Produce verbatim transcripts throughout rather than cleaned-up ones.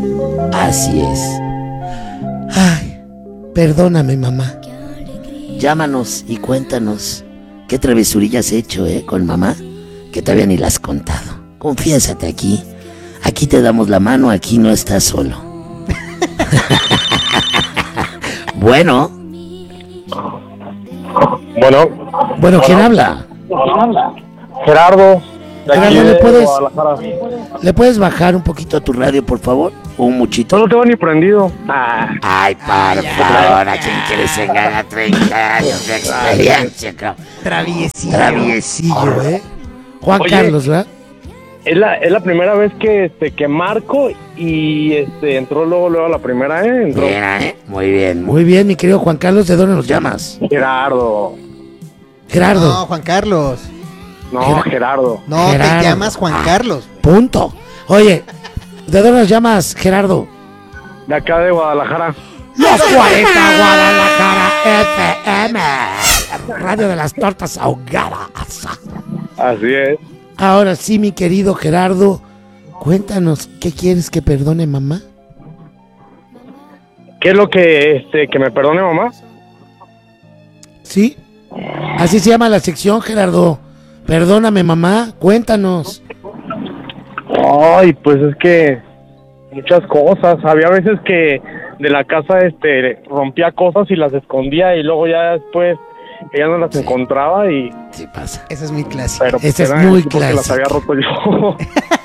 Así es. Ay, perdóname, mamá. Llámanos y cuéntanos qué travesurillas has hecho, ¿eh? Con mamá, que todavía ni las has contado. Confiésate aquí. Aquí te damos la mano, aquí no estás solo. Bueno. Bueno. Bueno, ¿quién habla? Gerardo. Gerardo, ¿le puedes, ¿le puedes bajar un poquito a tu radio, por favor? ¿O un muchito? No lo tengo ni prendido. Ah. Ay, por favor, ¿a quién quieres engañar a treinta años de experiencia, cabrón? Traviesillo. Traviesillo, ¿eh? Juan Oye, Carlos, ¿verdad? Es la, es la primera vez que este que marco y este entró luego luego la primera, ¿eh? Entró. Mira, ¿eh? Muy bien, muy bien, mi querido Juan Carlos, ¿de dónde nos llamas? Gerardo. Gerardo. No, Juan Carlos. No, Ger- Gerardo. No, Gerardo. te llamas Juan Ah. Carlos. Punto. Oye, ¿de dónde nos llamas, Gerardo? De acá de Guadalajara. Los cuarenta Guadalajara F M, Radio de las Tortas Ahogadas. Así es. Ahora sí, mi querido Gerardo, cuéntanos, ¿qué quieres que perdone mamá? ¿Qué es lo que este que me perdone mamá? ¿Sí? Así se llama la sección, Gerardo. Perdóname, mamá, cuéntanos. Ay, pues es que muchas cosas. Había veces que de la casa este rompía cosas y las escondía y luego ya después ella no las Sí. encontraba y Sí pasa. Esa es muy clásica. pero Esa es era muy porque las clásica. había roto yo.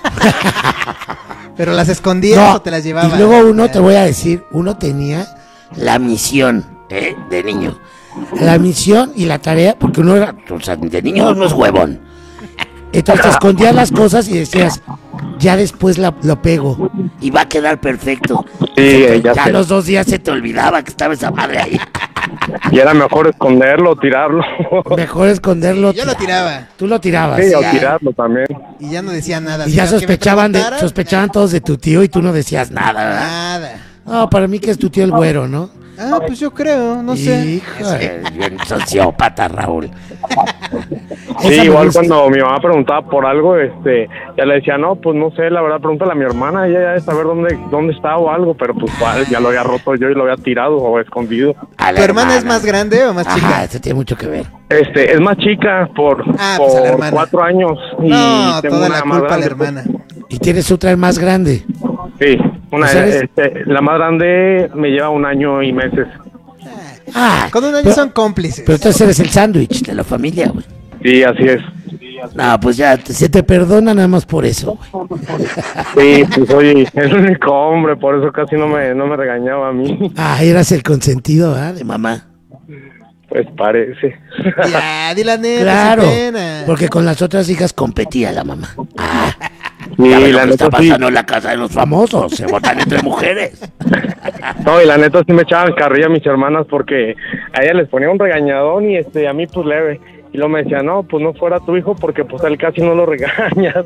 Pero las escondías No, o te las llevabas. y luego uno, te voy a decir, uno tenía la misión, ¿eh? De niño. La misión y la tarea, porque uno era, o sea, de niño uno es huevón. Entonces te escondías las cosas y decías, ya después la, lo pego y va a quedar perfecto. Sí, Se te- ya ya sé. los dos días se te olvidaba que estaba esa madre ahí. Y era mejor esconderlo, tirarlo. Mejor esconderlo. Yo lo tiraba. Tú lo tirabas. Sí, o ya. tirarlo también. Y ya no decía nada. Y ya sino que me sospechaban de, preguntaran, sospechaban todos de tu tío y tú no decías nada, ¿verdad? Nada. No, para mí que es tu tío el güero, ¿no? Ah, pues yo creo, no sé. Hijo, es bien sociópata, Raúl. Sí, Esa me igual gusta. cuando mi mamá preguntaba por algo, este, ya le decía, no, pues no sé, la verdad, pregúntale a mi hermana, ella ya debe saber dónde, dónde está o algo, pero pues cuál, ya lo había roto yo y lo había tirado o escondido. A la ¿Tu hermana es más grande o más Ajá, chica? eso tiene mucho que ver. Este, es más chica por, Ah, pues a la por hermana. cuatro años. Y No, tengo toda una la más culpa a la grande, hermana. Y tienes otra más grande. Sí, una, ¿O sea, eres- este, la más grande me lleva un año y meses. Ah, Con un año pero, son cómplices. pero entonces eres el sándwich de la familia, güey. Sí, así es. No, pues ya, te- se te perdona nada más por eso, güey. Sí, pues soy el único hombre, por eso casi no me, no me regañaba a mí. Ah, eras el consentido, ¿ah? De mamá. Pues parece. Ya, di la neta, Claro, sin pena. porque con las otras hijas competía la mamá. Ah, Sí, ya ves lo la que está neta sí. pasando en la casa de los famosos, se votan entre mujeres. No, y la neta sí me echaban carrilla a mis hermanas porque a ella les ponía un regañadón y este a mí pues leve. Y luego me decía, no, pues no fuera tu hijo porque pues a él casi no lo regañas.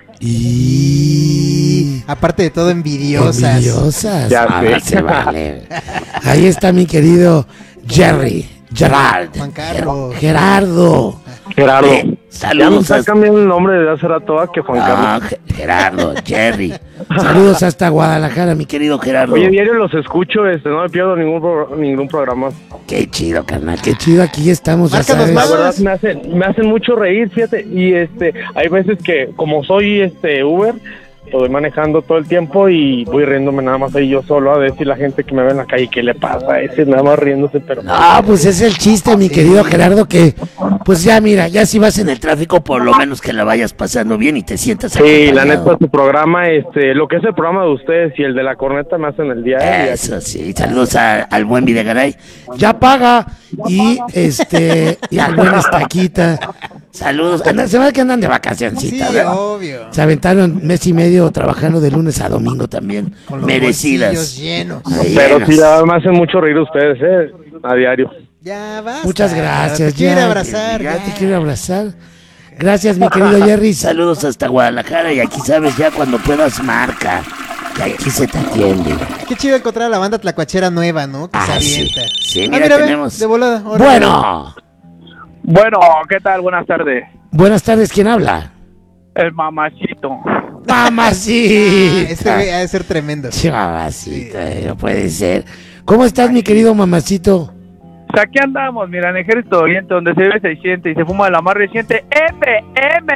Y... Aparte de todo, envidiosas. Envidiosas. Ya Ahora sé. se vale. Ahí está mi querido Jerry, Gerard. Juan Carlos. Gerardo. Gerardo. Eh, Ya nos saludos. está cambiando el nombre desde hace rato a que Juan No, Carlos. Ge- Gerardo, Jerry. Saludos hasta Guadalajara, mi querido Gerardo. Oye, diario los escucho, este, no me pierdo ningún pro- ningún programa. Qué chido, carnal, qué chido. Aquí estamos, ya Márcanos sabes. La más. verdad me hacen, me hacen mucho reír, fíjate, y este, hay veces que como soy este Uber, pues voy manejando todo el tiempo y voy riéndome nada más ahí yo solo a decir la gente que me ve en la calle qué le pasa a ese, nada más riéndose, pero No, pues es el chiste, mi querido Gerardo, que pues ya mira, ya si vas en el tráfico, por lo menos que la vayas pasando bien y te sientas sí, la acompañado. neta su programa, este, lo que es el programa de ustedes y el de la corneta me hacen el día. ¿eh? Eso sí, saludos a- al buen Videgaray. Ya paga. Y este, y al buen Estaquita. Saludos. Andan, se ve que andan de Sí, vacacioncita, ¿verdad? obvio. Se aventaron mes y medio trabajando de lunes a domingo también. Con los Merecidas. bolsillos llenos. Ahí Pero llenas. sí, ya me hacen mucho reír ustedes, eh, a diario. Ya basta. Muchas gracias. Te quiero ya, abrazar. Ya ya. te quiero abrazar. Gracias, mi querido Jerry. Saludos hasta Guadalajara. Y aquí sabes, ya cuando puedas, marca. Y aquí se te atiende. Qué chido encontrar a la banda tlacuachera nueva, ¿no? Que se Ah, sí. avienta. Sí, Ah, mira, mira, ve, tenemos. de volada. órale. Bueno. Bueno, ¿qué tal? Buenas tardes. Buenas tardes, ¿quién habla? El mamachito. Mamacita. Este güey ha de ser tremendo. Sí, mamacita, eh, no puede ser. ¿Cómo estás, mi querido mamacito? Pues aquí andamos, mira, en Ejército Oriente, donde se ve se siente y se fuma la más reciente M M.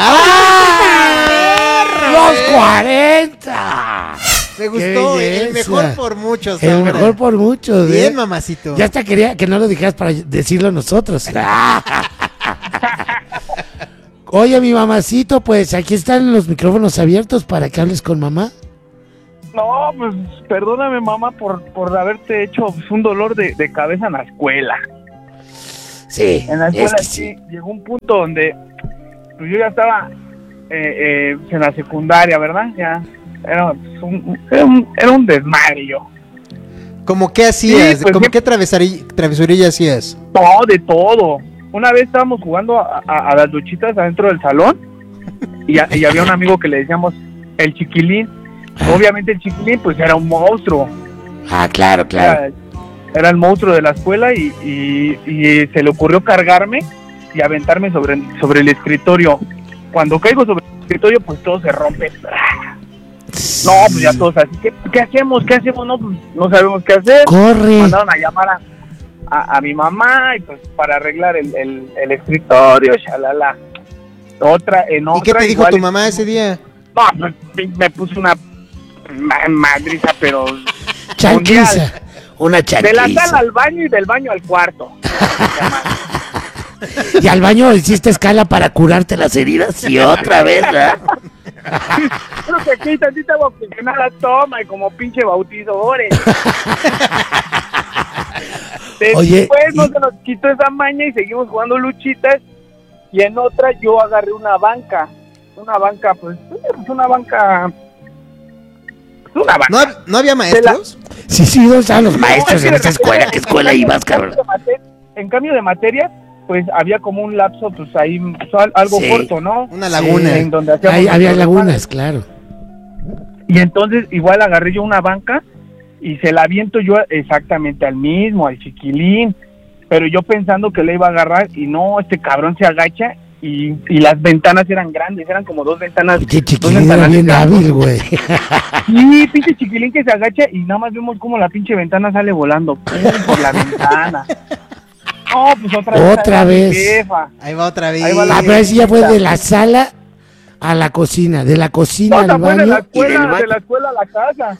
¡Ah! ¡Los cuarenta! Me gustó, ¡Qué el belleza! mejor por muchos. El ahora. mejor por muchos, ¿eh? Bien, mamacito. Ya hasta quería que no lo dijeras para decirlo nosotros. Oye, mi mamacito, pues aquí están los micrófonos abiertos para que hables con mamá. No, pues perdóname, mamá, por, por haberte hecho pues, un dolor de, de cabeza en la escuela. Sí, En la es escuela que sí, sí. llegó un punto donde pues, yo ya estaba eh, eh, en la secundaria, ¿verdad? Ya era un, era un, era un desmadre yo. ¿Cómo qué hacías? Sí, pues, ¿Cómo sí. qué travesari- travesurilla hacías? No, de todo. Una vez estábamos jugando a, a- a las luchitas adentro del salón y, a- y había un amigo que le decíamos el chiquilín. Obviamente el chiquilín pues era un monstruo. Ah, claro, claro. Era, era el monstruo de la escuela y, y- y se le ocurrió cargarme y aventarme sobre, sobre el escritorio. Cuando caigo sobre el escritorio pues todo se rompe. No, pues ya todos así, ¿qué, qué hacemos? ¿Qué hacemos? No, pues no sabemos qué hacer. Corre. Mandaron a llamar a, a, a mi mamá y pues para arreglar el, el, el escritorio, shalala. Otra, en otra, ¿Y qué te dijo igual- tu mamá ese día? No, pues, me puso una ma- madriza, pero Chanquiza. Una de la chanquiza. sala al baño y del baño al cuarto. Y al baño hiciste escala para curarte las heridas y otra vez, ¿verdad? Creo que aquí tantita oxigenada toma y como pinche bautizadores. Oye, Después no y- se nos quitó esa maña y seguimos jugando luchitas. Y en otra yo agarré una banca. Una banca, pues, pues una banca. pues, Una banca. ¿No, hab- ¿no había maestros? Sí, sí, ¿dónde estaban los No, maestros es que en esta de repente, escuela? ¿Qué escuela en ibas, cambio cabrón? de mate- En cambio de materias, pues había como un lapso, pues ahí, pues, al- algo Sí. corto, ¿no? Una laguna. En donde hacíamos Ahí había nuestros lagunas, claro. Y entonces igual agarré yo una banca y se la aviento yo exactamente al mismo, al chiquilín, pero yo pensando que le iba a agarrar y no, este cabrón se agacha y, y las ventanas eran grandes, eran como dos ventanas. Pinche dos chiquilín era ventanas bien grandes. hábil, güey. Sí, pinche chiquilín que se agacha y nada más vemos como la pinche ventana sale volando ¡pum! Por la ventana. No, pues otra vez. Otra ahí va mi vez. jefa. Ahí va otra vez. Ahí va la Ah, pero ese ya fue de la sala a la cocina, de la cocina No, al se fue de la baño y del escuela, de baño. la escuela a la casa.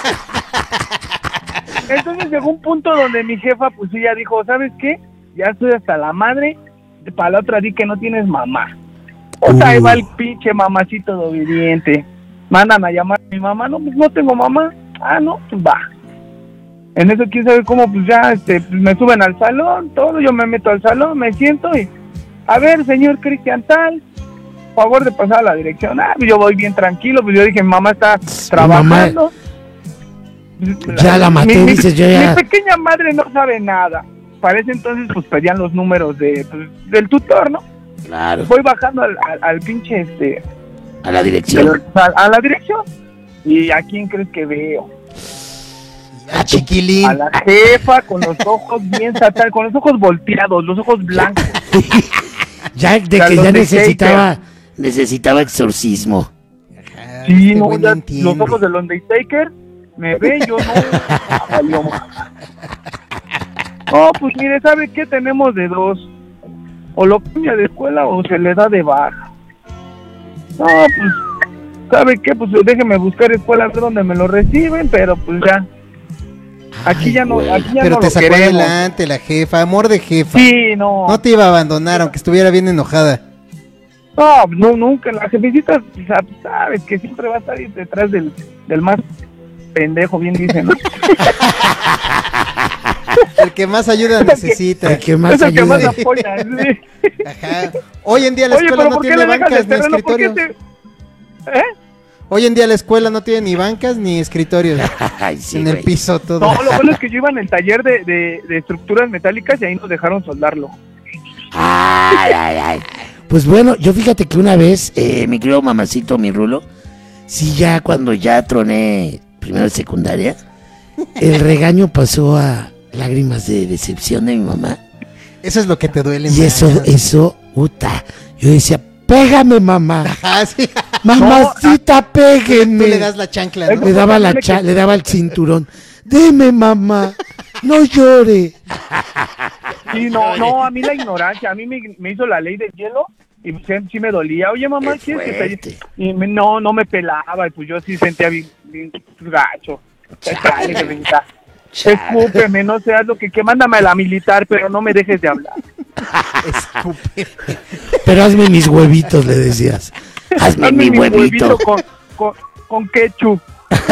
Entonces llegó un punto donde mi jefa, pues ella dijo, ¿sabes qué? Ya estoy hasta la madre, para la otra di que no tienes mamá. O sea, ahí va el pinche mamacito de obediente. Mandan a llamar a mi mamá, no, pues no tengo mamá. Ah, no, pues va. En eso quién sabe cómo, pues ya, este, pues me suben al salón, todo, yo me meto al salón, me siento y, a ver, señor Cristian tal, favor de pasar a la dirección. Ah, pues yo voy bien tranquilo, pues yo dije, mi mamá está trabajando. Ya la maté, Mi- mi- dices, yo ya- Mi pequeña madre no sabe nada. Para ese entonces, pues pedían los números de, pues, del tutor, ¿no? Claro, Voy bajando al, al, al pinche, este, a la de dirección. los- a, a la dirección. ¿Y a quién crees que veo? A chiquilín. A la jefa con los ojos bien satal, con los ojos volteados, los ojos blancos. Ya de que Carlos ya de necesitaba, necesitaba exorcismo. Ajá, Sí, este no, güey ya, entiende. los ojos del Undertaker me ve, yo no. Ah, valió más. No, pues mire, ¿sabe qué? Tenemos de dos. O lo cambia de escuela o se le da de baja. No, pues, ¿sabe qué? Pues déjeme buscar escuela a ver dónde me lo reciben, pero pues ya. Aquí Ay, ya no, güey. aquí ya Pero no te lo sacó queremos. adelante la jefa, amor de jefa. Sí, no. No te iba a abandonar, aunque estuviera bien enojada. No, no, nunca. La jefecita, sa- sabes que siempre va a estar ahí detrás del, del más pendejo, bien dicen, ¿no? El que más ayuda necesita. El que más es el que más ayuda. apoya. Sí. Ajá. Hoy en día la Oye, escuela pero no ¿por qué tiene le dejas bancas el ni terreno? ¿Por qué escritorios. te- ¿Eh? Hoy en día la escuela no tiene ni bancas ni escritorios. Ay, sí, En el güey. piso todo. No, lo bueno es que yo iba en el taller de, de, de estructuras metálicas y ahí nos dejaron soldarlo. Ay, ay, ay. Pues bueno, yo fíjate que una vez, eh, mi querido mamacito, mi rulo, sí, ya cuando ya troné primero de secundaria, el regaño pasó a lágrimas de decepción de mi mamá. Eso es lo que te duele Y más. eso, eso, puta. Yo decía, pégame, mamá. Ajá, sí. Mamacita, péguenme. Tú le das la chancla, ¿no? Le daba la cha- le daba el cinturón. Deme, mamá. No llore. Sí, no, no, a mí la ignorancia, a mí me, me hizo la ley del hielo y sí, sí me dolía. Oye, mamá, Qué ¿quieres que fuerte. te...? Y me- no, no me pelaba y pues yo sí sentía bien, bien gacho. Chale, que venga. Escúpeme, no seas lo que... que mándame a la militar, pero no me dejes de hablar. Escupe. Pero hazme mis huevitos, le decías. Hazme, Hazme mi mi huevito. con, con, con ketchup.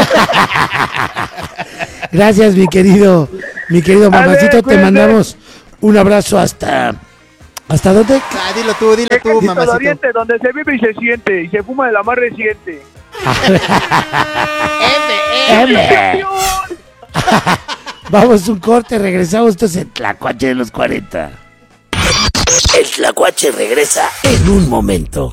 Gracias, mi querido, mi querido Dale, mamacito. Te cuídate. mandamos un abrazo hasta... ¿Hasta dónde? Ah, dilo tú, dilo tú, Ejército de mamacito. Oriente, donde se vive y se siente, y se fuma de la más reciente. M. Vamos un corte, regresamos. Esto es el Tlacuache de los cuarenta. El Tlacuache regresa en un momento.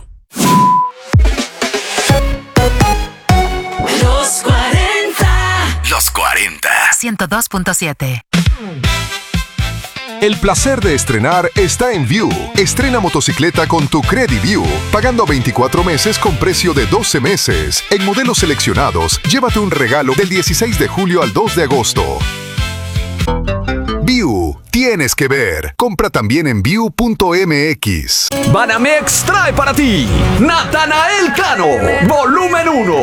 Los cuarenta. Los cuarenta. ciento dos punto siete. El placer de estrenar está en View. Estrena motocicleta con tu CrediView, pagando veinticuatro meses con precio de doce meses. En modelos seleccionados, llévate un regalo del dieciséis de julio al dos de agosto. View, tienes que ver. Compra también en view punto m x. Banamex trae para ti Natanael Cano, volumen uno.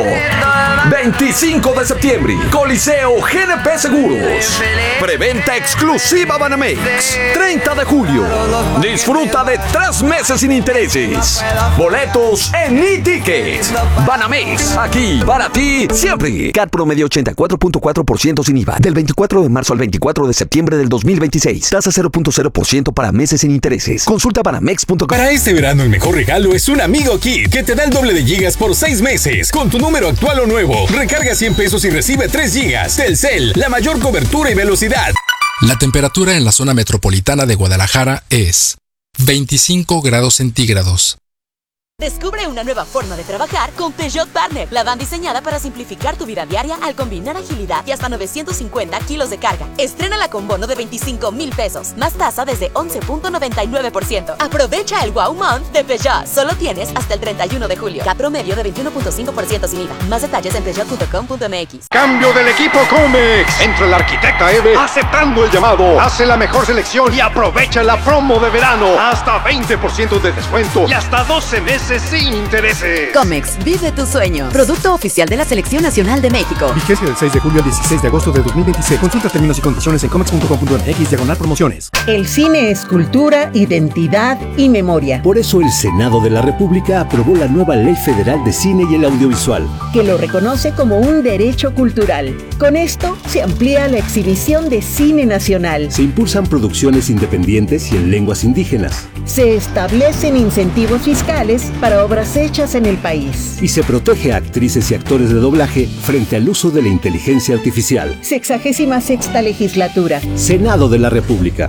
veinticinco de septiembre, Coliseo G N P Seguros. Preventa exclusiva Banamex. treinta de julio. Disfruta de tres meses sin intereses. Boletos en e-ticket. Banamex, aquí para ti siempre. C A T promedio ochenta y cuatro punto cuatro por ciento sin I V A. Del veinticuatro de marzo al veinticuatro de septiembre del dos mil veintiséis. Tasa cero punto cero por ciento para meses sin intereses. Consulta banamex punto com. Para este verano el mejor regalo es un Amigo Kit que te da el doble de gigas por seis meses con tu número actual o nuevo. Recarga cien pesos y recibe tres gigas. Telcel, la mayor cobertura y velocidad. La temperatura en la zona metropolitana de Guadalajara es veinticinco grados centígrados. Descubre una nueva forma de trabajar con Peugeot Partner. La van diseñada para simplificar tu vida diaria al combinar agilidad y hasta novecientos cincuenta kilos de carga. Estrénala con bono de veinticinco mil pesos, más tasa desde once punto noventa y nueve por ciento. Aprovecha el Wow Month de Peugeot. Solo tienes hasta el treinta y uno de julio. C A T promedio de veintiuno punto cinco por ciento sin I V A. Más detalles en peugeot punto com punto m x. Cambio del equipo Comex. Entra la arquitecta Eve aceptando el llamado. Hace la mejor selección y aprovecha la promo de verano. Hasta veinte por ciento de descuento y hasta doce meses sin intereses. Comex, vive tu sueño. Producto oficial de la Selección Nacional de México. Vigencia del seis de julio al dieciséis de agosto de dos mil veintiséis. Consulta términos y condiciones en comex punto com punto m x diagonal promociones. El cine es cultura, identidad y memoria. Por eso el Senado de la República aprobó la nueva Ley Federal de Cine y el Audiovisual, que lo reconoce como un derecho cultural. Con esto se amplía la exhibición de cine nacional. Se impulsan producciones independientes y en lenguas indígenas. Se establecen incentivos fiscales para obras hechas en el país. Y se protege a actrices y actores de doblaje frente al uso de la inteligencia artificial. Sexagésima sexta legislatura. Senado de la República.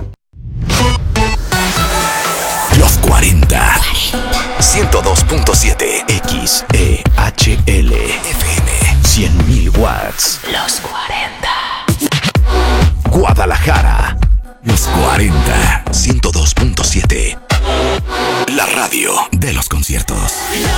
Los cuarenta. ciento dos punto siete. X E H L F M. cien mil watts. Los cuarenta. Guadalajara. Los cuarenta. ciento dos punto siete. La radio de los conciertos.